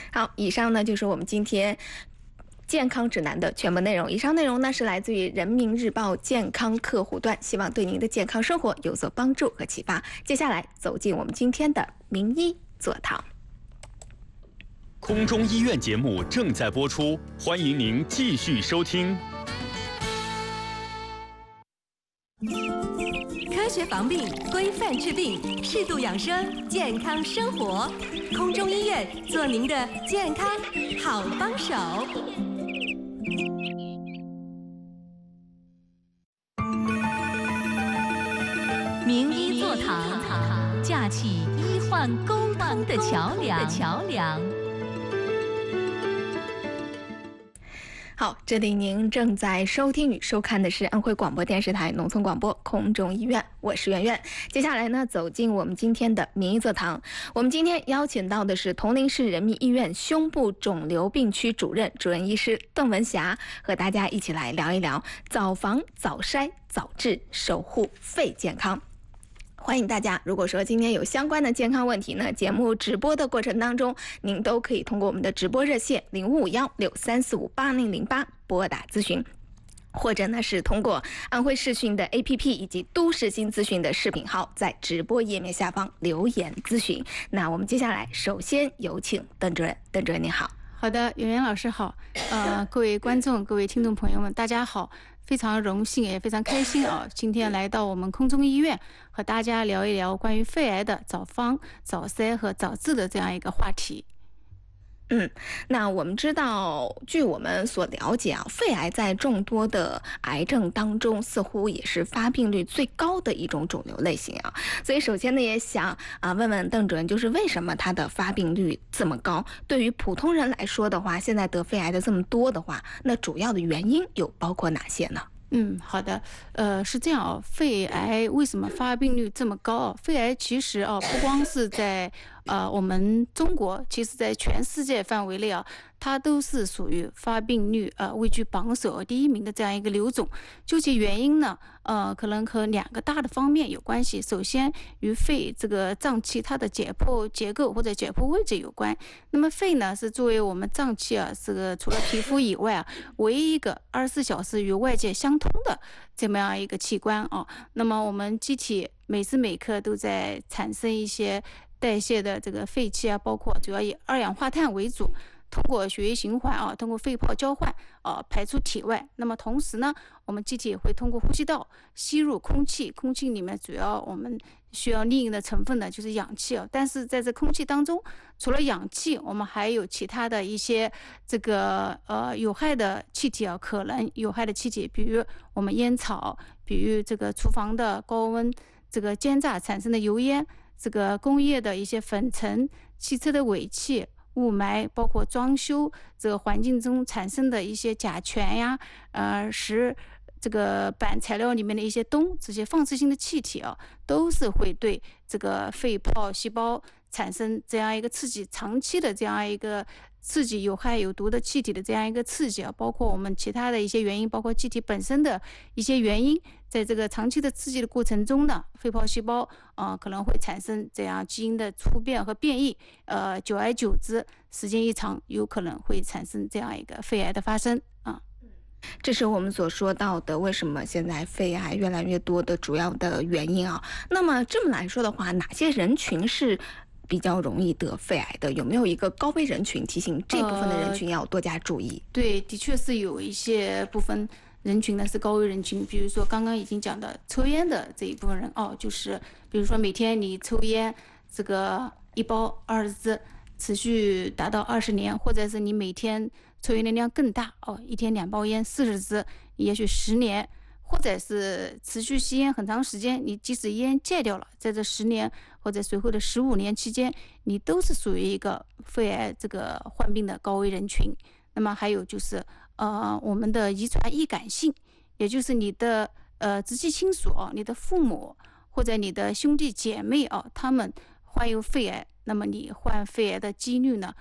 好，以上呢就是我们今天健康指南的全部内容。以上内容呢是来自于人民日报健康客户端，希望对您的健康生活有所帮助和启发。接下来走进我们今天的名医座谈。 空中医院节目正在播出，欢迎您继续收听。 科学防病，规范治病，适度养生，健康生活。空中医院做您的健康好帮手。名医座堂，架起医患沟通的桥梁。 好，这里您正在收听与收看的是安徽广播电视台农村广播空中医院，我是圆圆。接下来呢，走进我们今天的名医座堂。我们今天邀请到的是铜陵市人民医院胸部肿瘤病区主任医师邓文霞，和大家一起来聊一聊早防、早筛、早治，守护肺健康。欢迎大家，如果说今天有相关的健康问题呢，节目直播的过程当中，您都可以通过我们的直播热线055163458008拨打咨询，或者呢是通过安徽视讯的 APP 以及都市新资讯的视频号，在直播页面下方留言咨询。那我们接下来首先有请邓主任。邓主任您好。 好的，圆圆老师好，各位观众、各位听众朋友们，大家好，非常荣幸也非常开心啊，今天来到我们空中医院，和大家聊一聊关于肺癌的早防、早筛和早治的这样一个话题。 那我们知道，据我们所了解啊，肺癌在众多的癌症当中，似乎也是发病率最高的一种肿瘤类型啊。所以首先呢，也想问问邓主任，就是为什么它的发病率这么高？对于普通人来说的话，现在得肺癌的这么多的话，那主要的原因有包括哪些呢？ 好的，是这样啊，肺癌为什么发病率这么高啊？肺癌其实不光是在我们中国，其实在全世界范围内啊，它都是属于发病率位居榜首第一名的这样一个瘤种。究其原因呢，可能和两个大的方面有关系。首先，与肺这个脏器它的解剖结构或者解剖位置有关。那么肺呢，是作为我们脏器这个除了皮肤以外唯一一个24小时与外界相通的这么样一个器官啊。那么我们机体每时每刻都在产生一些代谢的这个废气包括主要以二氧化碳为主，通过血液循环通过肺泡交换排出体外。那么同时呢，我们机体会通过呼吸道吸入空气，空气里面主要我们需要利用的成分呢就是氧气但是在这空气当中，除了氧气，我们还有其他的一些这个有害的气体可能有害的气体，比如我们烟草，比如这个厨房的高温这个煎炸产生的油烟，这个工业的一些粉尘，汽车的尾气、雾霾，包括装修这个环境中产生的一些甲醛呀，这个板材料里面的一些氡，这些放射性的气体都是会对这个肺泡细胞产生这样一个刺激，长期的这样一个刺激有害有毒的气体的这样一个刺激包括我们其他的一些原因，包括气体本身的一些原因，在这个长期的刺激的过程中呢，肺泡细胞可能会产生这样基因的突变和变异，久而久之，时间一长，有可能会产生这样一个肺癌的发生这是我们所说到的为什么现在肺癌越来越多的主要的原因那么这么来说的话，哪些人群是比较容易得肺癌的？有没有一个高危人群，提醒这部分的人群要多加注意？ 对，的确是有一些部分人群呢是高危人群，比如说刚刚已经讲的抽烟的这一部分人就是比如说每天你抽烟这个一包20支，持续达到20年，或者是你每天抽烟的量更大一天2包烟40支，也许10年，或者是持续吸烟很长时间，你即使烟戒掉了，在这10年或者随后的15年期间，你都是属于一个肺癌这个患病的高危人群。那么还有就是我们的遗传易感性，也就是你的直系亲属你的父母或者你的兄弟姐妹他们患有肺癌，那么你患肺癌的几率呢